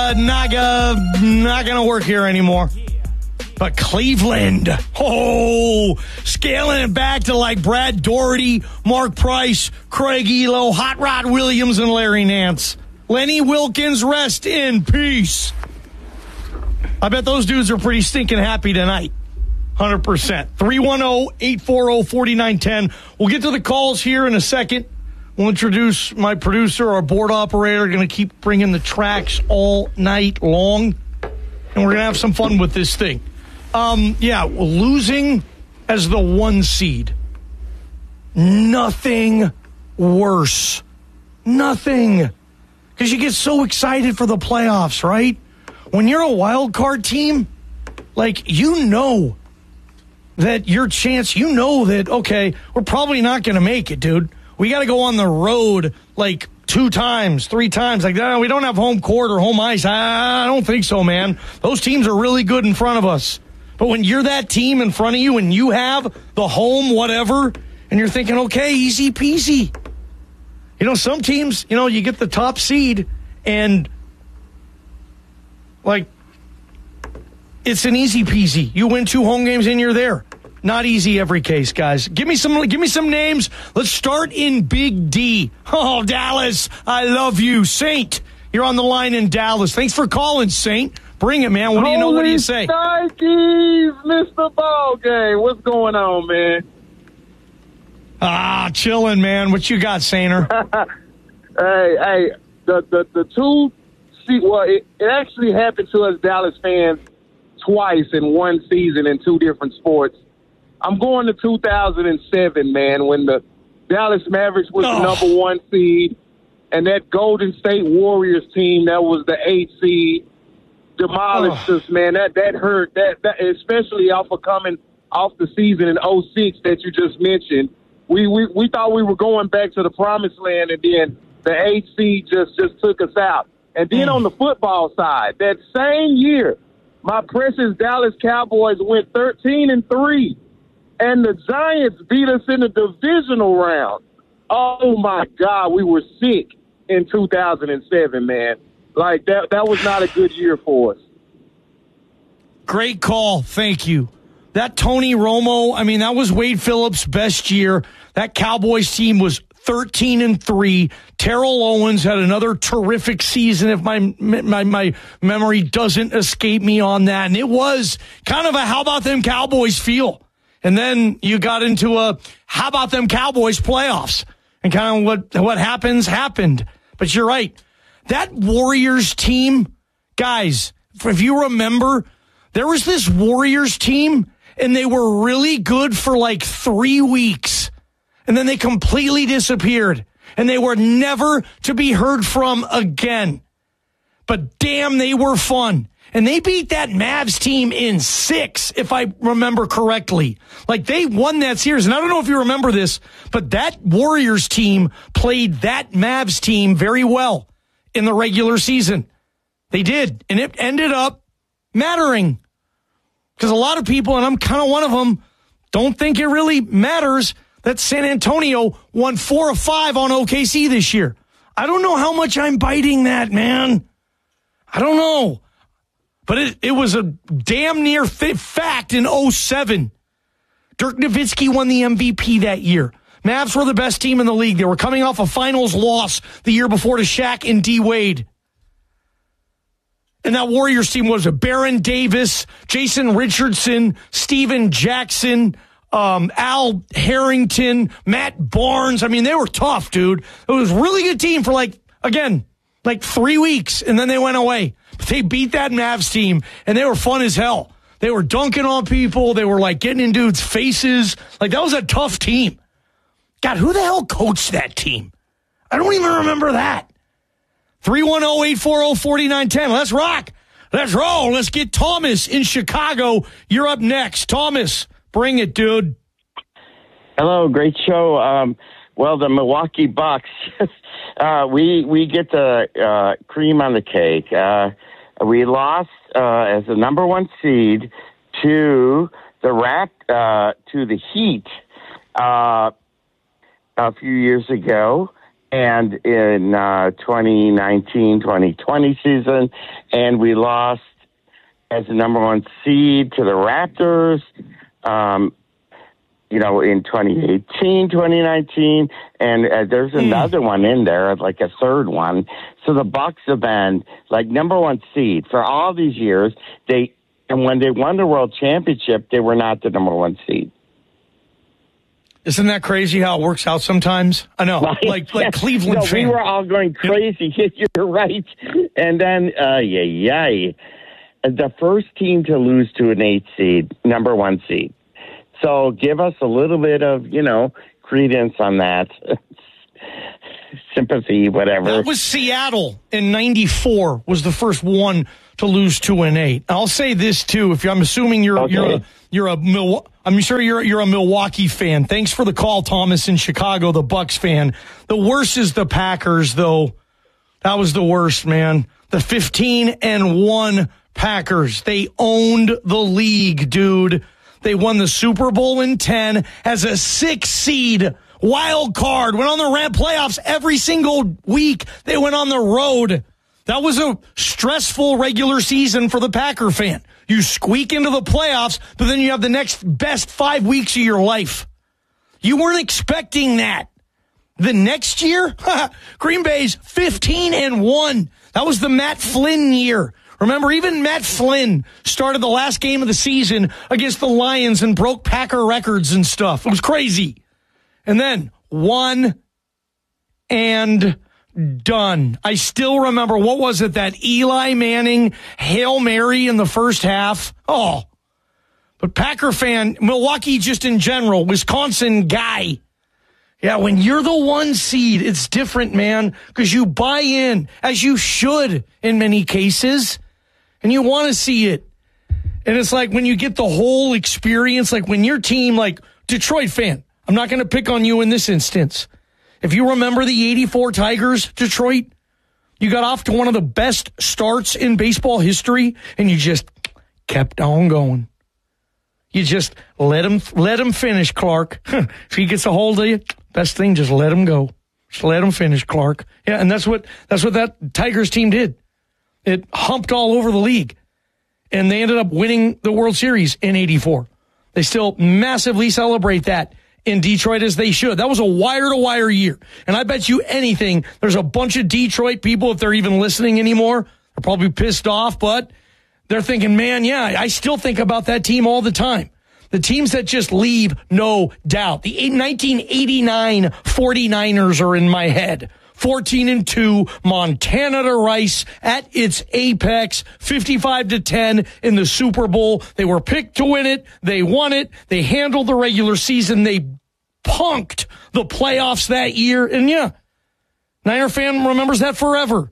not going to work here anymore. But Cleveland, scaling it back to like Brad Daugherty, Mark Price, Craig Elo, Hot Rod Williams, and Larry Nance. Lenny Wilkins, rest in peace. I bet those dudes are pretty stinking happy tonight. 100%. 310-840-4910. We'll get to the calls here in a second. We'll introduce my producer, our board operator, going to keep bringing the tracks all night long. And we're going to have some fun with this thing. Losing as the 1 seed. Nothing worse. Nothing. Because you get so excited for the playoffs, right? When you're a wild card team, like, you know that your chance, you know that, okay, we're probably not going to make it, dude. We got to go on the road like 2 times, 3 times. Like, no, we don't have home court or home ice. I don't think so, man. Those teams are really good in front of us. But when you're that team in front of you and you have the home whatever, and you're thinking, okay, easy peasy. You know, some teams, you know, you get the top seed and, like, it's an easy peasy. You win 2 home games and you're there. Not easy every case, guys. Give me some names. Let's start in Big D. Oh, Dallas, I love you. Saint, you're on the line in Dallas. Thanks for calling, Saint. Bring it, man. What do you know? What do you say? Nikes, Mr. Ball Game. What's going on, man? Chilling, man. What you got, Sainer? Hey, the 2 seed. Well, it actually happened to us Dallas fans twice in one season in 2 different sports. I'm going to 2007, man, when the Dallas Mavericks was the number 1 seed, and that Golden State Warriors team that was the 8th seed demolished us, man. That hurt. That especially off of coming off the season in 06 that you just mentioned. We thought we were going back to the promised land, and then the 8th seed just took us out. And then on the football side, that same year, my precious Dallas Cowboys went 13-3, and the Giants beat us in the divisional round. Oh my God, we were sick in 2007, man. Like, that was not a good year for us. Great call. Thank you. That Tony Romo, I mean, that was Wade Phillips' best year. That Cowboys team was 13-3. Terrell Owens had another terrific season, if my memory doesn't escape me on that. And it was kind of a how about them Cowboys feel. And then you got into a how about them Cowboys playoffs. And kind of what happened. But you're right. That Warriors team, guys, if you remember, there was this Warriors team, and they were really good for like 3 weeks. And then they completely disappeared. And they were never to be heard from again. But damn, they were fun. And they beat that Mavs team in 6, if I remember correctly. Like, they won that series. And I don't know if you remember this, but that Warriors team played that Mavs team very well in the regular season. They did. And it ended up mattering. Because a lot of people, and I'm kind of one of them, don't think it really matters that San Antonio won 4 of 5 on OKC this year. I don't know how much I'm biting that, man. I don't know. But it was a damn near fact in 07. Dirk Nowitzki won the MVP that year. Mavs were the best team in the league. They were coming off a finals loss the year before to Shaq and D. Wade. And that Warriors team was a Baron Davis, Jason Richardson, Steven Jackson, Al Harrington, Matt Barnes. I mean, they were tough, dude. It was a really good team for like 3 weeks, and then they went away. But they beat that Mavs team, and they were fun as hell. They were dunking on people. They were like getting in dudes' faces. Like, that was a tough team. God, who the hell coached that team? I don't even remember that. 310-840-4910. Let's rock. Let's roll. Let's get Thomas in Chicago. You're up next. Thomas, bring it, dude. Hello, great show. Well, the Milwaukee Bucks, we get the cream on the cake. We lost as the number 1 seed to the Heat a few years ago, and in 2019-2020 season, and we lost as the number one seed to the Raptors, in 2018, 2019, and there's another one in there, like a third one. So the Bucks have been like number one seed for all these years. And when they won the World Championship, they were not the number one seed. Isn't that crazy how it works out sometimes? I know, like Cleveland fans. We were all going crazy. You're right. And then, the first team to lose to an 8 seed, number one seed. So give us a little bit of, credence on that. Sympathy, whatever. That was Seattle in 94 was the first one to lose to an 8. I'll say this too. I'm assuming you're a Milwaukee fan. Thanks for the call, Thomas in Chicago, the Bucks fan. The worst is the Packers, though. That was the worst, man. The 15-1 Packers. They owned the league, dude. They won the Super Bowl in 10 as a 6 seed. Wild card, went on the playoffs every single week. They went on the road. That was a stressful regular season for the Packer fan. You squeak into the playoffs, but then you have the next best 5 weeks of your life. You weren't expecting that. The next year, Green Bay's 15-1. That was the Matt Flynn year. Remember, even Matt Flynn started the last game of the season against the Lions and broke Packer records and stuff. It was crazy. And then one and done. I still remember, what was it, that Eli Manning Hail Mary in the first half? Oh, but Packer fan, Milwaukee just in general, Wisconsin guy. Yeah, when you're the one seed, it's different, man, because you buy in, as you should in many cases, and you want to see it. And it's like when you get the whole experience, like when your team, like Detroit fan, I'm not going to pick on you in this instance. If you remember the 84 Tigers, Detroit, you got off to one of the best starts in baseball history, and you just kept on going. You just let him finish, Clark. If he gets a hold of you, best thing, just let him go. Just let him finish, Clark. Yeah, and that's what that Tigers team did. It humped all over the league, and they ended up winning the World Series in 84. They still massively celebrate that in Detroit, as they should. That was a wire-to-wire year. And I bet you anything, there's a bunch of Detroit people, if they're even listening anymore, are probably pissed off, but they're thinking, man, yeah, I still think about that team all the time. The teams that just leave, no doubt. The 1989 49ers are in my head. 14-2, Montana to Rice at its apex, 55-10 in the Super Bowl. They were picked to win it. They won it. They handled the regular season. They punked the playoffs that year. And yeah, Niner fan remembers that forever.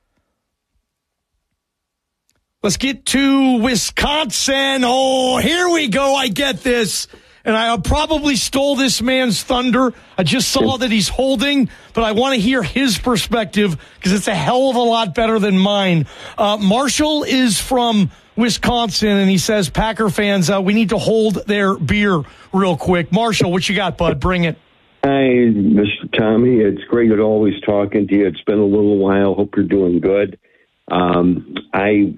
Let's get to Wisconsin. Oh, here we go. I get this. And I probably stole this man's thunder. I just saw that he's holding, but I want to hear his perspective because it's a hell of a lot better than mine. Marshall is from Wisconsin, and he says, Packer fans, we need to hold their beer real quick. Marshall, what you got, bud? Bring it. Hi, Mr. Tommy. It's great always talking to you. It's been a little while. Hope you're doing good. I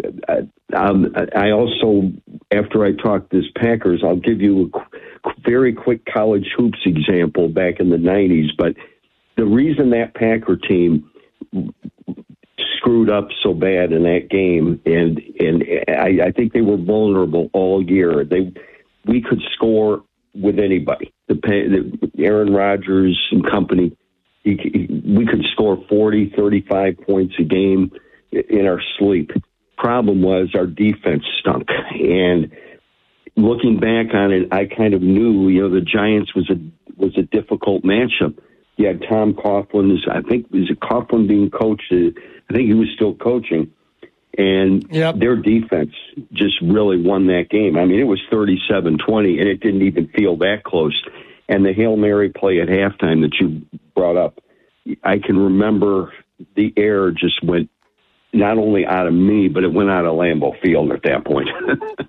also, after I talk this Packers, I'll give you a very quick college hoops example back in the 90s. But the reason that Packer team screwed up so bad in that game, and I think they were vulnerable all year. We could score with anybody. The Aaron Rodgers and company, we could score 40, 35 points a game in our sleep. Problem was our defense stunk. And looking back on it, I kind of knew, the Giants was a difficult matchup. You had Tom Coughlin, I think, was it Coughlin being coached? I think he was still coaching. And their defense just really won that game. I mean, it was 37-20, and it didn't even feel that close. And the Hail Mary play at halftime that you brought up, I can remember the air just went not only out of me, but it went out of Lambeau Field at that point.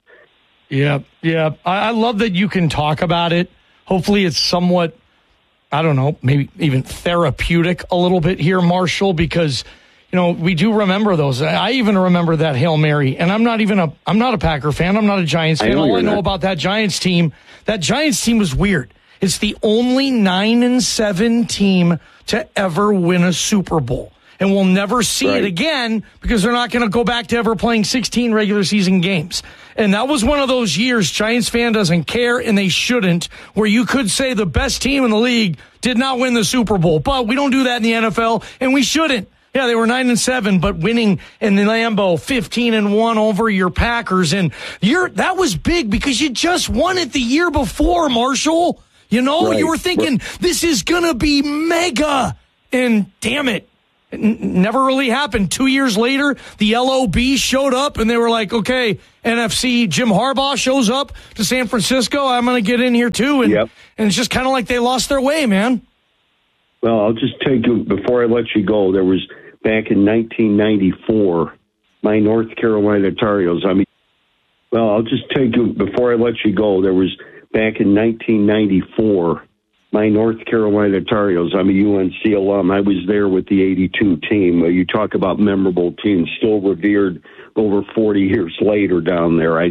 Yeah. I love that you can talk about it. Hopefully it's somewhat I don't know, maybe even therapeutic a little bit here, Marshall, because, we do remember those. I even remember that Hail Mary, and I'm not a Packer fan. I'm not a Giants fan. All I know about that Giants team was weird. It's the only 9-7 team to ever win a Super Bowl. And we'll never see it again because they're not going to go back to ever playing 16 regular season games. And that was one of those years Giants fan doesn't care, and they shouldn't, where you could say the best team in the league did not win the Super Bowl. But we don't do that in the NFL, and we shouldn't. Yeah, they were 9-7, but winning in the Lambeau 15-1 over your Packers. And that was big because you just won it the year before, Marshall. You were thinking this is going to be mega. And damn it. Never really happened. 2 years later, the LOB showed up, and they were like, okay, NFC, Jim Harbaugh shows up to San Francisco. I'm going to get in here, too. And it's just kind of like they lost their way, man. Well, I'll just take you, before I let you go, there was, back in 1994, my North Carolina Tar Heels. I'll just take you, before I let you go, there was, back in 1994, my North Carolina Tar Heels. I'm a UNC alum. I was there with the 82 team. You talk about memorable teams, still revered over 40 years later down there.